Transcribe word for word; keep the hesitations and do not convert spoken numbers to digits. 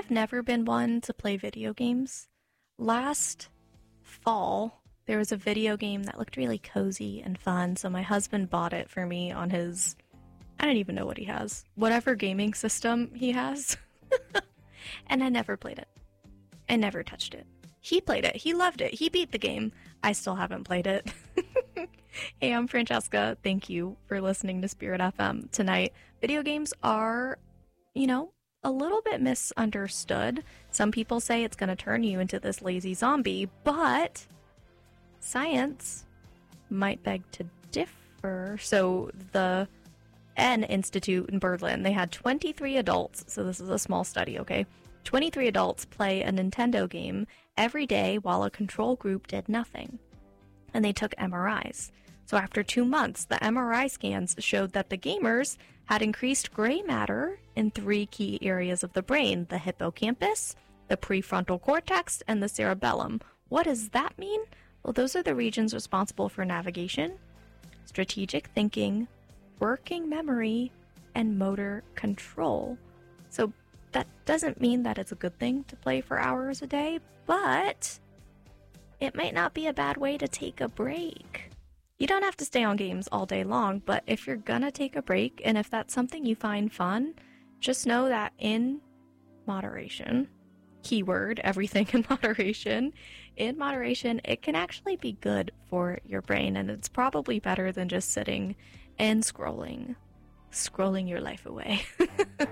I've never been one to play video games. Last fall, there was a video game that looked really cozy and fun, so my husband bought it for me on his, I don't even know what he has, whatever gaming system he has. And I never played it. I never touched it. He played it. He loved it. He beat the game. I still haven't played it. Hey, I'm Francesca. Thank you for listening to Spirit F M tonight. Video games are, you know, a little bit misunderstood. Some people say it's going to turn you into this lazy zombie, but science might beg to differ. So the N Institute in Berlin, they had twenty-three adults, so this is a small study, okay? twenty-three adults play a Nintendo game every day while a control group did nothing. And they took M R Is. So after two months, the M R I scans showed that the gamers had increased gray matter in three key areas of the brain: the hippocampus, the prefrontal cortex, and the cerebellum. What does that mean? Well, those are the regions responsible for navigation, strategic thinking, working memory, and motor control. So that doesn't mean that it's a good thing to play for hours a day, but it might not be a bad way to take a break. You don't have to stay on games all day long, but if you're gonna take a break, and if that's something you find fun, just know that in moderation, keyword, everything in moderation, in moderation, it can actually be good for your brain, and it's probably better than just sitting and scrolling, scrolling your life away.